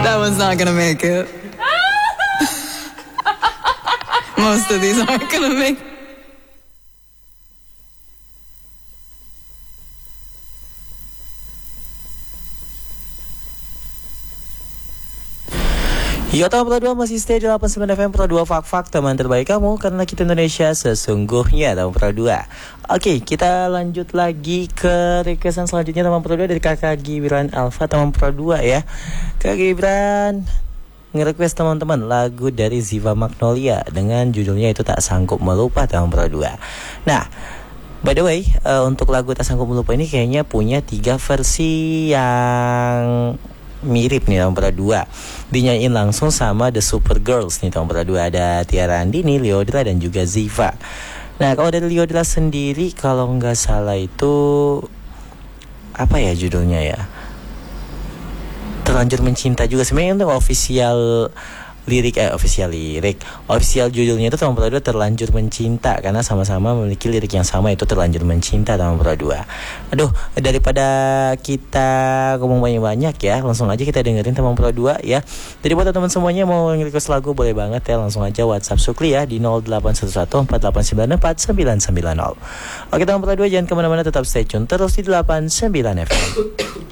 That one's not gonna make it. Most of these aren't gonna make it. Yota Pro 2 masih stay di 89 FM Pro 2 Fak teman terbaik kamu karena kita Indonesia sesungguhnya teman Pro 2. Oke, kita lanjut lagi ke requestan selanjutnya teman Pro 2 dari Kakak Gibran Alfa teman Pro 2 ya. Kakak Gibran nge-request teman-teman lagu dari Ziva Magnolia dengan judulnya itu Tak Sanggup Melupa teman Pro 2. Nah, by the way, untuk lagu Tak Sanggup Melupa ini kayaknya punya 3 versi yang mirip nih tahun perdua. Dinyanyiin langsung sama The Super Girls nih tahun perdua. Ada Tiara Andini, Lyodra dan juga Ziva. Nah kalau dari Lyodra sendiri kalau nggak salah itu apa ya judulnya ya, Terlanjur Mencinta juga. Sebenarnya itu official judulnya itu tahun perdua Terlanjur Mencinta karena sama-sama memiliki lirik yang sama, itu Terlanjur Mencinta tahun perdua. Aduh, daripada kita ngomong banyak-banyak ya, langsung aja kita dengerin teman perdua ya. Jadi buat teman semuanya mau request lagu boleh banget ya, langsung aja WhatsApp Sukli ya di 0811488990. Oke teman perdua, jangan kemana-mana, tetap stay tune terus di 89 FM.